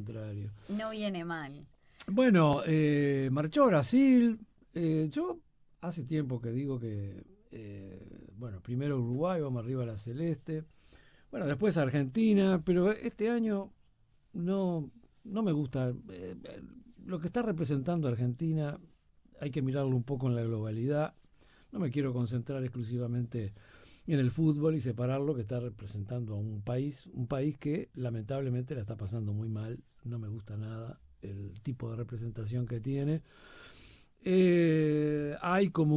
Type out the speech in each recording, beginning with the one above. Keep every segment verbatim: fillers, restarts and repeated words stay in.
contrario. No viene mal. Bueno, eh, marchó Brasil. Eh, yo hace tiempo que digo que, eh, bueno, primero Uruguay, vamos arriba a la celeste. Bueno, después Argentina, pero este año no, no me gusta. Eh, lo que está representando Argentina hay que mirarlo un poco en la globalidad. No me quiero concentrar exclusivamente en el fútbol y separar lo que está representando a un país, un país que lamentablemente la está pasando muy mal. No me gusta nada el tipo de representación que tiene. Eh, hay como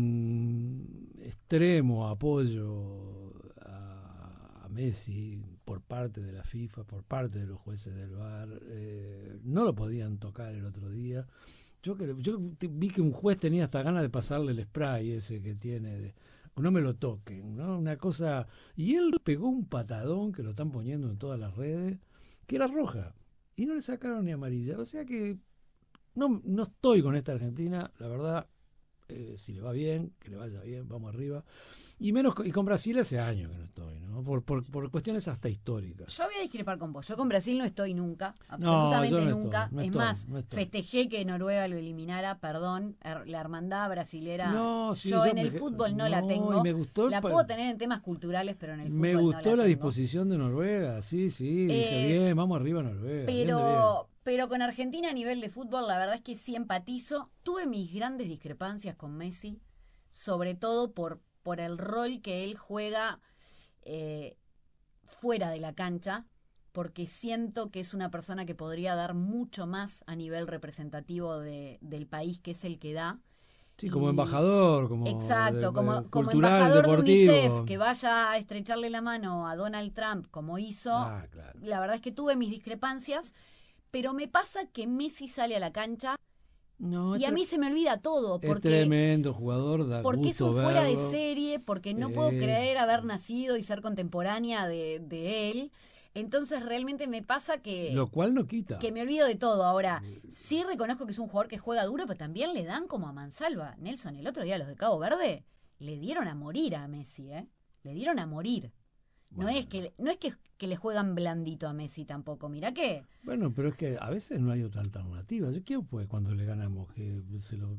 un extremo apoyo a, a Messi por parte de la FIFA, por parte de los jueces del V A R. Eh, no lo podían tocar el otro día. Yo, que, yo vi que un juez tenía hasta ganas de pasarle el spray ese que tiene de no me lo toquen, ¿no? Una cosa. Y él pegó un patadón que lo están poniendo en todas las redes, que era roja. Y no le sacaron ni amarilla. O sea que no, no estoy con esta Argentina, la verdad. Eh, si le va bien, que le vaya bien, vamos arriba. Y menos y con Brasil hace años que no estoy, ¿no? Por, por, por cuestiones hasta históricas. Yo voy a discrepar con vos. Yo con Brasil no estoy nunca, No, absolutamente yo no nunca. estoy, no es estoy, más, no estoy. festejé que Noruega lo eliminara, perdón, er, la hermandad brasilera. No, sí, yo, yo en me- el fútbol no, no, la y tengo. me gustó el La pa- puedo tener en temas culturales, pero en el fútbol Me no gustó la la tengo. disposición de Noruega, sí, sí, dije Eh, bien, vamos arriba Noruega, bien de bien. Pero, pero con Argentina a nivel de fútbol, la verdad es que sí empatizo. Tuve mis grandes discrepancias con Messi, sobre todo por, por el rol que él juega eh, fuera de la cancha, porque siento que es una persona que podría dar mucho más a nivel representativo de, del país, que es el que da. Sí, como Y- embajador, como Exacto, de- como, de- como cultural, embajador de deportivo. UNICEF, que vaya a estrecharle la mano a Donald Trump como hizo. Ah, claro. La verdad es que tuve mis discrepancias, pero me pasa que Messi sale a la cancha No, y es, a mí tre- se me olvida todo, es porque, tremendo jugador, da porque es un gusto fuera de verlo. serie, porque no puedo Sí. creer haber nacido y ser contemporánea de, de él. Entonces realmente me pasa que, Lo cual no quita. que me olvido de todo. Ahora, sí reconozco que es un jugador que juega duro, pero también le dan como a mansalva. Nelson, el otro día los de Cabo Verde le dieron a morir a Messi, ¿eh? Le dieron a morir. No Bueno. es que no es que, que le juegan blandito a Messi tampoco. Mirá que Bueno, pero es que a veces no hay otra alternativa. ¿Quién fue cuando le ganamos? Que se lo,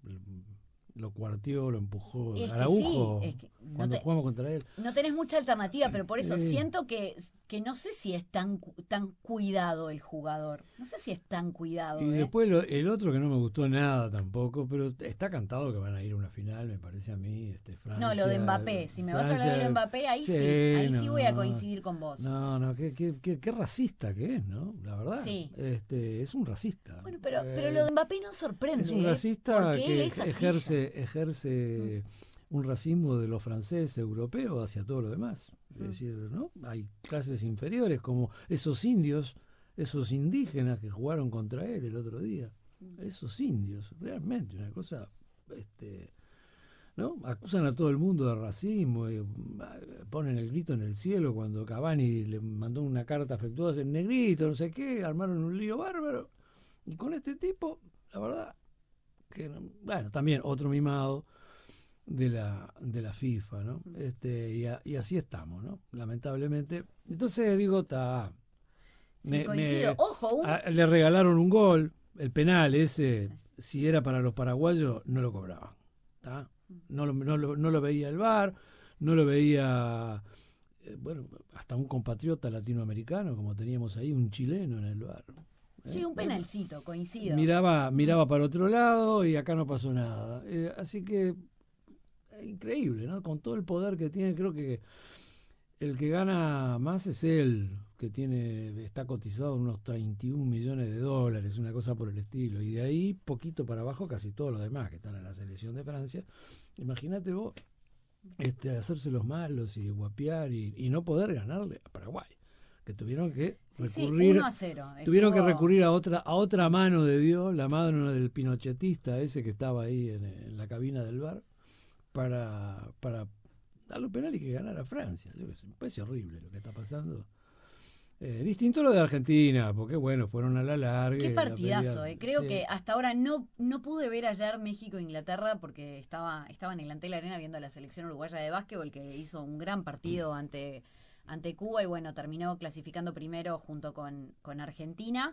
lo cuarteó, lo empujó. es que Araujo, sí, es que no, cuando te- jugamos contra él. no tenés mucha alternativa, pero por eso Sí. siento que, que no sé si es tan, cu- tan cuidado el jugador. No sé si es tan cuidado. Y ¿eh? después lo- el otro que no me gustó nada tampoco, pero está cantado que van a ir a una final, me parece a mí, este, Francia. No, lo de Mbappé. Si me vas a hablar Francia- de Mbappé, ahí sí. Sí, Ahí no, sí voy a no. coincidir con vos. No, no, qué, qué, qué, qué racista que es, ¿no? La verdad. Sí. Este, es un racista. Bueno, pero, Eh, pero lo de Mbappé no sorprende. es un ¿eh? racista Porque él que es así ejerce, ejerce un racismo de los franceses europeos hacia todo lo demás. Es Mm. decir, ¿no? Hay clases inferiores como esos indios, esos indígenas que jugaron contra él el otro día. Esos indios, realmente, una cosa, este, ¿no? Acusan a todo el mundo de racismo, y, uh, ponen el grito en el cielo cuando Cavani le mandó una carta afectuosa en negrito, no sé qué, armaron un lío bárbaro. Y con este tipo, la verdad, que no- bueno, también otro mimado de la de la FIFA, ¿no? Este y, a- y así estamos, ¿no? Lamentablemente. Entonces digo, ta, Sí, me- coincido. me- Ojo, un... a- le regalaron un gol, el penal ese, Sí. si era para los paraguayos no lo cobraban, ¿tá? No lo, no lo, no lo veía el V A R, no lo veía eh, bueno, hasta un compatriota latinoamericano como teníamos ahí, un chileno en el V A R. ¿eh? Sí, un penalcito, coincido. Miraba, miraba para otro lado y acá no pasó nada. Eh, así que, eh, increíble, ¿no? Con todo el poder que tiene, creo que el que gana más es él, que tiene, está cotizado en unos treinta y un millones de dólares, una cosa por el estilo. Y de ahí, poquito para abajo, casi todos los demás que están en la selección de Francia. Imagínate vos, este, hacerse los malos y guapear y, y no poder ganarle a Paraguay, que tuvieron que Sí, sí, recurrir, uno a cero. tuvieron que Estuvo- recurrir a otra a otra mano de Dios, la mano del pinochetista ese que estaba ahí en, en la cabina del bar, para para darle un penal y que ganara Francia. Yo qué sé, me parece horrible lo que está pasando. Eh, distinto a lo de Argentina, porque bueno, fueron a la larga. Qué la partidazo, pelea- eh. Creo sí. que hasta ahora no, no pude ver ayer México-Inglaterra porque estaba, estaba en el Antel Arena viendo a la selección uruguaya de básquetbol que hizo un gran partido ante, ante Cuba y bueno, terminó clasificando primero junto con, con Argentina.